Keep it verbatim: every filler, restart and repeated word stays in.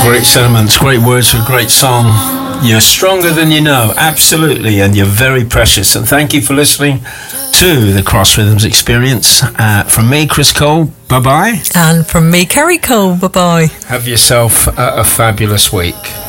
Great sentiments, great words for a great song. You're stronger than you know, absolutely, and you're very precious. And thank you for listening to the Cross Rhythms Experience. Uh, from me, Chris Cole, bye-bye. And from me, Kerry Cole, bye-bye. Have yourself a, a fabulous week.